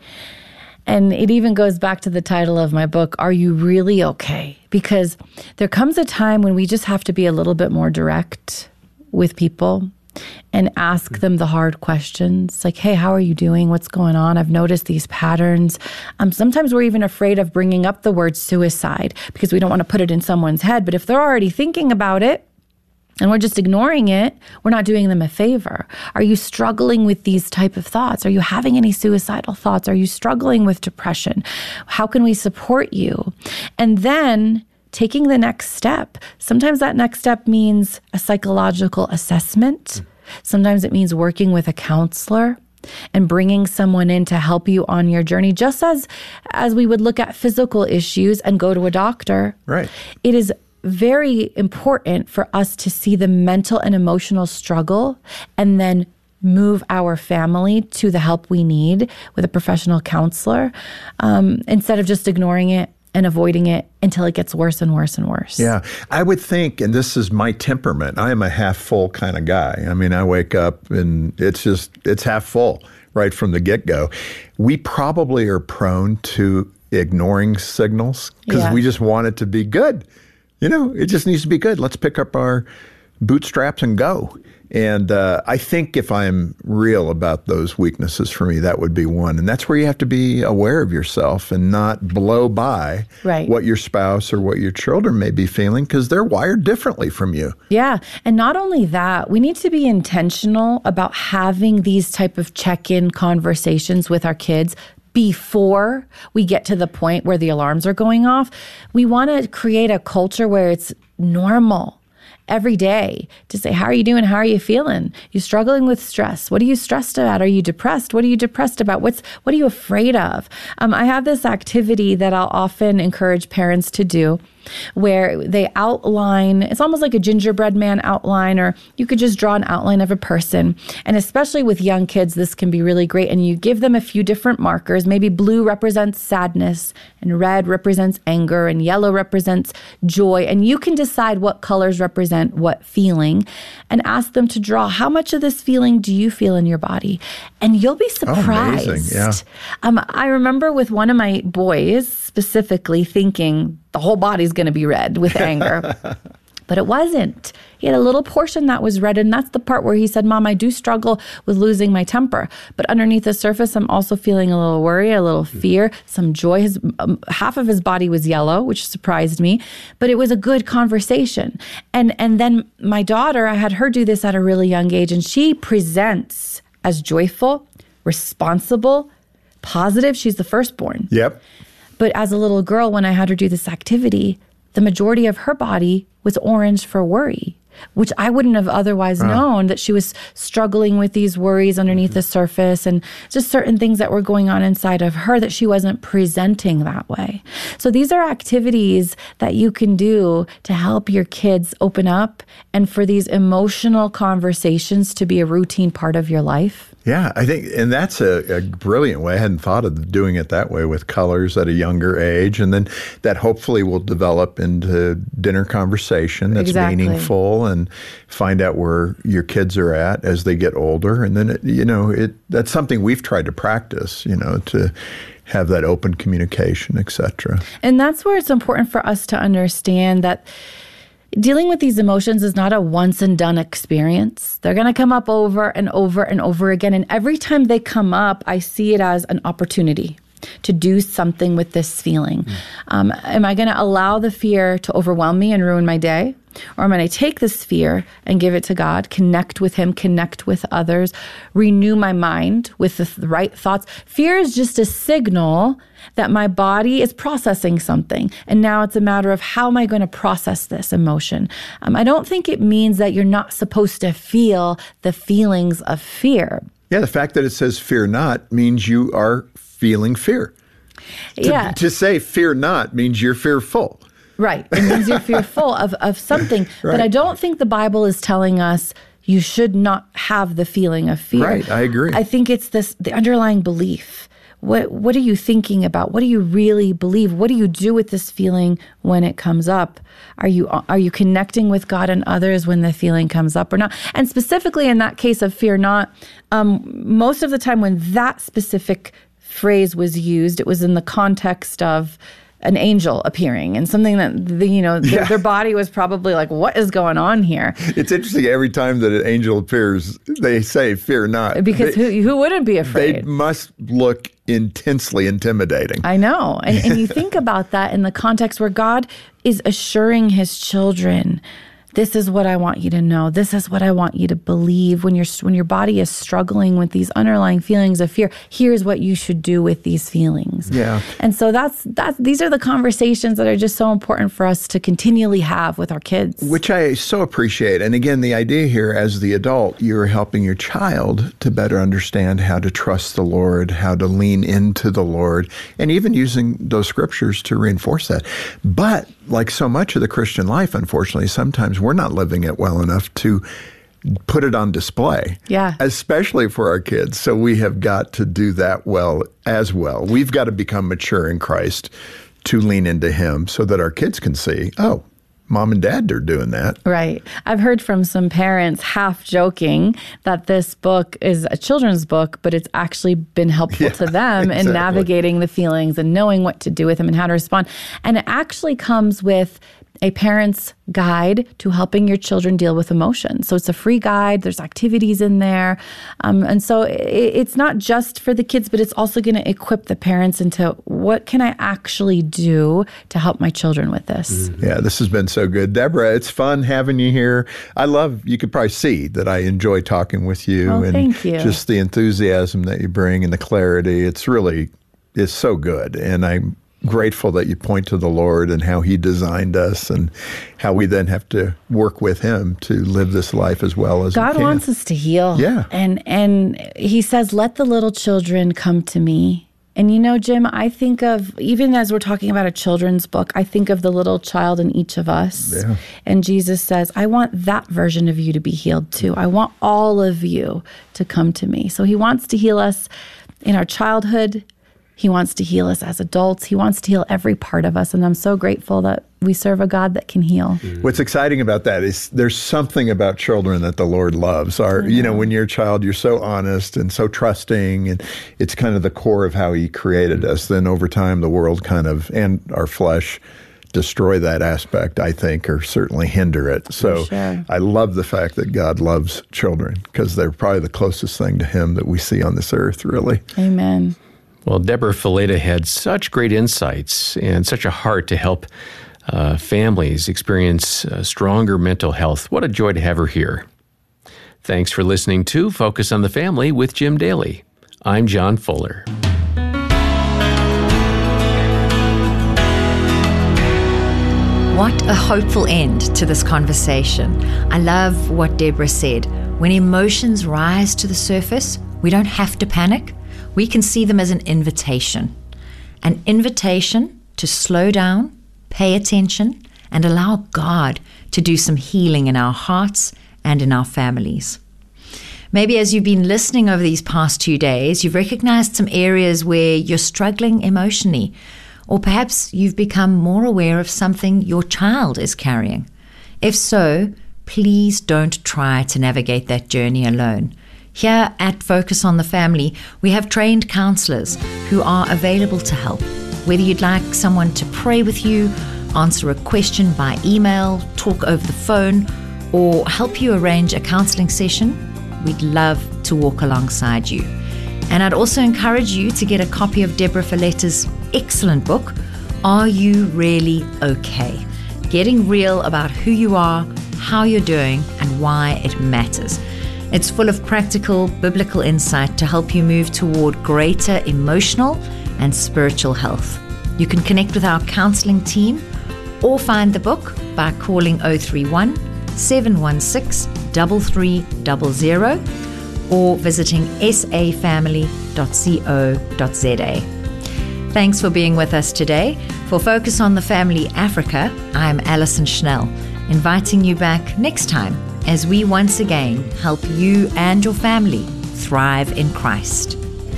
And it even goes back to the title of my book, Are You Really Okay? Because there comes a time when we just have to be a little bit more direct with people and ask them the hard questions like, hey, how are you doing? What's going on? I've noticed these patterns. Um, sometimes we're even afraid of bringing up the word suicide because we don't want to put it in someone's head. But if they're already thinking about it, and we're just ignoring it, we're not doing them a favor. Are you struggling with these type of thoughts? Are you having any suicidal thoughts? Are you struggling with depression? How can we support you? And then taking the next step. Sometimes that next step means a psychological assessment. Sometimes it means working with a counselor and bringing someone in to help you on your journey, just as as we would look at physical issues and go to a doctor. Right. It is very important for us to see the mental and emotional struggle and then move our family to the help we need with a professional counselor, um, instead of just ignoring it and avoiding it until it gets worse and worse and worse. Yeah, I would think, and this is my temperament, I am a half full kind of guy. I mean, I wake up and it's just, it's half full right from the get-go. We probably are prone to ignoring signals because Yeah. we just want it to be good. You know, it just needs to be good. Let's pick up our bootstraps and go. And uh, I think if I'm real about those weaknesses for me, that would be one. And that's where you have to be aware of yourself and not blow by Right. what your spouse or what your children may be feeling because they're wired differently from you. Yeah. And not only that, we need to be intentional about having these type of check-in conversations with our kids before we get to the point where the alarms are going off. We want to create a culture where it's normal every day to say, how are you doing? How are you feeling? You struggling with stress? What are you stressed about? Are you depressed? What are you depressed about? What's what are you afraid of? Um, I have this activity that I'll often encourage parents to do where they outline, it's almost like a gingerbread man outline, or you could just draw an outline of a person. And especially with young kids, this can be really great. And you give them a few different markers. Maybe blue represents sadness, and red represents anger, and yellow represents joy. And you can decide what colors represent what feeling and ask them to draw, how much of this feeling do you feel in your body? And you'll be surprised. Oh, amazing. Yeah. Um, I remember with one of my boys specifically thinking the whole body's going to be red with anger. But it wasn't. He had a little portion that was red, and that's the part where he said, Mom, I do struggle with losing my temper. But underneath the surface, I'm also feeling a little worry, a little fear, some joy. His um, half of his body was yellow, which surprised me. But it was a good conversation. And, and then my daughter, I had her do this at a really young age, and she presents as joyful, responsible, positive. She's the firstborn. Yep. But as a little girl, when I had her do this activity, the majority of her body was orange for worry, which I wouldn't have otherwise uh. known, that she was struggling with these worries underneath mm-hmm. the surface and just certain things that were going on inside of her that she wasn't presenting that way. So these are activities that you can do to help your kids open up and for these emotional conversations to be a routine part of your life. Yeah, I think, and that's a, a brilliant way. I hadn't thought of doing it that way with colors at a younger age. And then that hopefully will develop into dinner conversation that's exactly. meaningful, and find out where your kids are at as they get older. And then, it, you know, it that's something we've tried to practice, you know, to have that open communication, et cetera. And that's where it's important for us to understand that dealing with these emotions is not a once and done experience. They're going to come up over and over and over again. And every time they come up, I see it as an opportunity to do something with this feeling. Mm. Um, am I going to allow the fear to overwhelm me and ruin my day? Or am I going to take this fear and give it to God, connect with Him, connect with others, renew my mind with the th- right thoughts? Fear is just a signal that my body is processing something. And now it's a matter of, how am I going to process this emotion? Um, I don't think it means that you're not supposed to feel the feelings of fear. Yeah, the fact that it says fear not means you are feeling fear. To, yeah. to say fear not means you're fearful. Right. It means you're fearful of, of something. Right. But I don't think the Bible is telling us you should not have the feeling of fear. Right. I agree. I think it's this the underlying belief. What what are you thinking about? What do you really believe? What do you do with this feeling when it comes up? Are you are you connecting with God and others when the feeling comes up or not? And specifically in that case of fear not, um, most of the time when that specific phrase was used, it was in the context of an angel appearing and something that, the, you know, their, yeah. their body was probably like, what is going on here? It's interesting. Every time that an angel appears, they say, fear not. Because they, who, who wouldn't be afraid? They must look intensely intimidating. I know. And, and you think about that in the context where God is assuring His children, this is what I want you to know. This is what I want you to believe. When your when your body is struggling with these underlying feelings of fear, here's what you should do with these feelings. Yeah. And so that's that's these are the conversations that are just so important for us to continually have with our kids. Which I so appreciate. And again, the idea here, as the adult, you're helping your child to better understand how to trust the Lord, how to lean into the Lord, and even using those scriptures to reinforce that. But like so much of the Christian life, unfortunately, sometimes we're not living it well enough to put it on display. Yeah. Especially for our kids. So we have got to do that well as well. We've got to become mature in Christ to lean into Him so that our kids can see, oh, Mom and Dad are doing that. Right. I've heard from some parents half joking that this book is a children's book, but it's actually been helpful yeah, to them exactly. in navigating the feelings and knowing what to do with them and how to respond. And it actually comes with a parent's guide to helping your children deal with emotions. So it's a free guide. There's activities in there. Um, and so it, it's not just for the kids, but it's also going to equip the parents into what can I actually do to help my children with this? Mm-hmm. Yeah, this has been so good. Deborah, it's fun having you here. I love, you could probably see that I enjoy talking with you. Oh, and thank you. Just the enthusiasm that you bring and the clarity. It's really, it's so good. And I'm grateful that you point to the Lord and how He designed us and how we then have to work with Him to live this life as well as God we can. wants us to heal. Yeah. And and He says, let the little children come to me. And you know, Jim, I think of, even as we're talking about a children's book, I think of the little child in each of us. Yeah. And Jesus says, I want that version of you to be healed too. I want all of you to come to me. So He wants to heal us in our childhood. He wants to heal us as adults. He wants to heal every part of us. And I'm so grateful that we serve a God that can heal. Mm. What's exciting about that is there's something about children that the Lord loves. Our, you know, when you're a child, you're so honest and so trusting, and it's kind of the core of how He created us. Then over time, the world kind of, and our flesh, destroy that aspect, I think, or certainly hinder it. So sure. I love the fact that God loves children, because they're probably the closest thing to him that we see on this earth, really. Amen. Well, Deborah Fileta had such great insights and such a heart to help uh, families experience uh, stronger mental health. What a joy to have her here. Thanks for listening to Focus on the Family with Jim Daly. I'm John Fuller. What a hopeful end to this conversation. I love what Deborah said. When emotions rise to the surface, we don't have to panic. We can see them as an invitation. An invitation to slow down, pay attention, and allow God to do some healing in our hearts and in our families. Maybe as you've been listening over these past two days, you've recognized some areas where you're struggling emotionally, or perhaps you've become more aware of something your child is carrying. If so, please don't try to navigate that journey alone. Here at Focus on the Family, we have trained counselors who are available to help. Whether you'd like someone to pray with you, answer a question by email, talk over the phone, or help you arrange a counseling session, we'd love to walk alongside you. And I'd also encourage you to get a copy of Deborah Fileta's excellent book, Are You Really Okay? Getting real about who you are, how you're doing, and why it matters. It's full of practical biblical insight to help you move toward greater emotional and spiritual health. You can connect with our counseling team or find the book by calling oh three one, seven one six, three three zero zero or visiting s a family dot co dot z a. Thanks for being with us today. For Focus on the Family Africa, I'm Alison Schnell, inviting you back next time as we once again help you and your family thrive in Christ.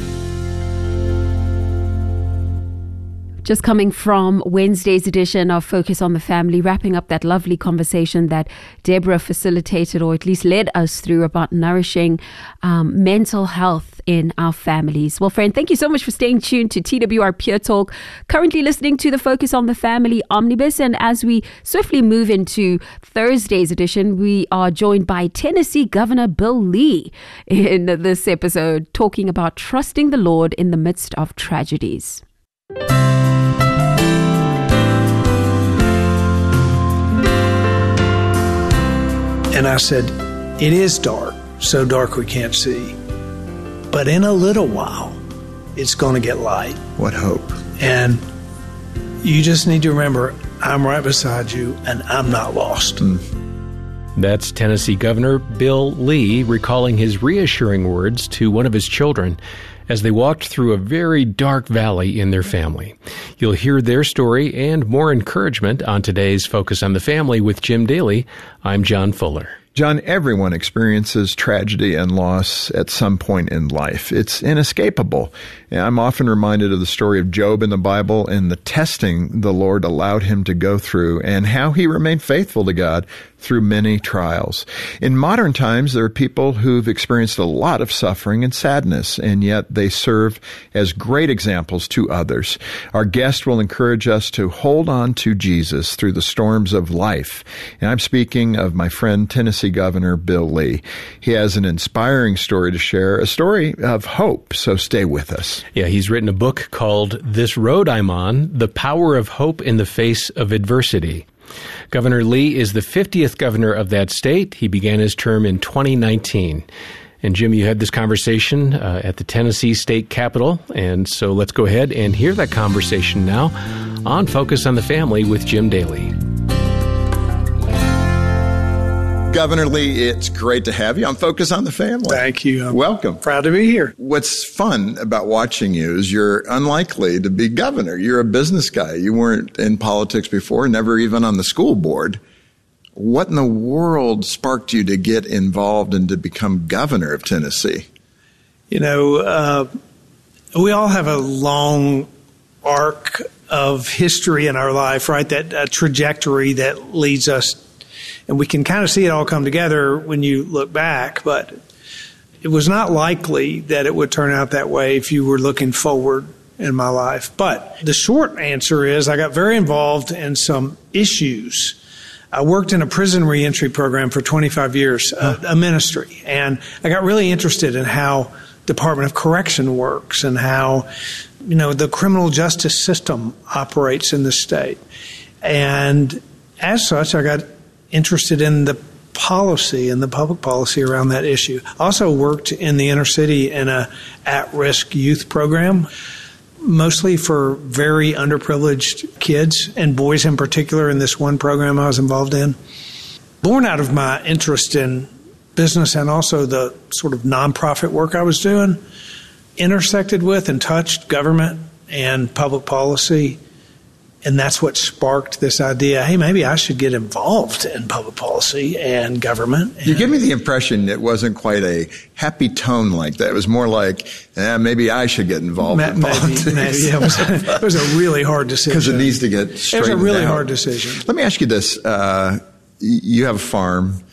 Just coming from Wednesday's edition of Focus on the Family, wrapping up that lovely conversation that Deborah facilitated, or at least led us through, about nourishing um, mental health in our families. Well, friend, thank you so much for staying tuned to T W R Pure Talk. Currently listening to the Focus on the Family Omnibus, and as we swiftly move into Thursday's edition, we are joined by Tennessee Governor Bill Lee in this episode, talking about trusting the Lord in the midst of tragedies. And I said, it is dark, so dark we can't see. But in a little while, it's going to get light. What hope. And you just need to remember, I'm right beside you, and I'm not lost. Mm. That's Tennessee Governor Bill Lee recalling his reassuring words to one of his children as they walked through a very dark valley in their family. You'll hear their story and more encouragement on today's Focus on the Family with Jim Daly. I'm John Fuller. John, everyone experiences tragedy and loss at some point in life. It's inescapable. I'm often reminded of the story of Job in the Bible and the testing the Lord allowed him to go through and how he remained faithful to God through many trials. In modern times, there are people who've experienced a lot of suffering and sadness, and yet they serve as great examples to others. Our guest will encourage us to hold on to Jesus through the storms of life. And I'm speaking of my friend Tennessee Governor Bill Lee. He has an inspiring story to share, a story of hope, so stay with us. Yeah, he's written a book called This Road I'm On, The Power of Hope in the Face of Adversity. Governor Lee is the fiftieth governor of that state. He began his term in twenty nineteen. And Jim, you had this conversation uh, at the Tennessee State Capitol, and so let's go ahead and hear that conversation now on Focus on the Family with Jim Daly. Governor Lee, it's great to have you on Focus on the Family. Thank you. I'm Welcome. proud to be here. What's fun about watching you is you're unlikely to be governor. You're a business guy. You weren't in politics before, never even on the school board. What in the world sparked you to get involved and to become governor of Tennessee? You know, uh, we all have a long arc of history in our life, right? That uh, trajectory that leads us. And we can kind of see it all come together when you look back, but it was not likely that it would turn out that way if you were looking forward in my life. But the short answer is I got very involved in some issues. I worked in a prison reentry program for twenty-five years, a, a ministry, and I got really interested in how Department of Correction works and how, you know, the criminal justice system operates in the state. And as such, I got interested in the policy and the public policy around that issue. I also worked in the inner city in a at-risk youth program, mostly for very underprivileged kids and boys in particular in this one program I was involved in. Born out of my interest in business and also the sort of nonprofit work I was doing, intersected with and touched government and public policy. And that's what sparked this idea, hey, maybe I should get involved in public policy and government. You give me the impression it wasn't quite a happy tone like that. It was more like, eh, maybe I should get involved Ma- in maybe, politics. Maybe. It was, a, it was a really hard decision. Because it needs to get straightened out. It was a really hard decision. Let me ask you this. Uh, you have a farm.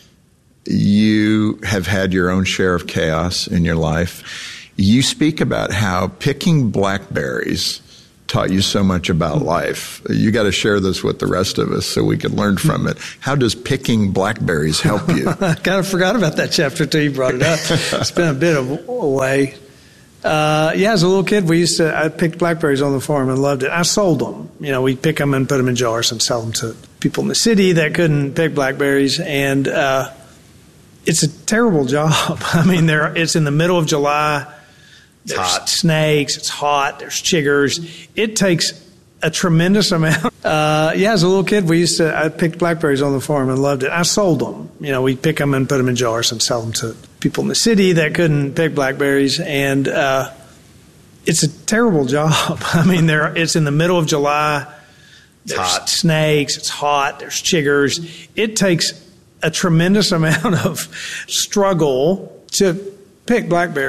You have had your own share of chaos in your life. You speak about how picking blackberries taught you so much about life. You got to share this with the rest of us so we can learn from it. How does picking blackberries help you? I kind of forgot about that chapter till you brought it up. It's been a bit of a way. Uh, yeah, as a little kid, we used to, I picked blackberries on the farm and loved it. I sold them. You know, we'd pick them and put them in jars and sell them to people in the city that couldn't pick blackberries. And uh, it's a terrible job. I mean, there, it's in the middle of July. There's hot. Snakes, it's hot, there's chiggers. It takes a tremendous amount. Uh, yeah, as a little kid, we used to, I picked blackberries on the farm and loved it. I sold them. You know, we'd pick them and put them in jars and sell them to people in the city that couldn't pick blackberries. And uh, it's a terrible job. I mean, there, it's in the middle of July. There's hot. Snakes, it's hot, there's chiggers. It takes a tremendous amount of struggle to pick blackberries.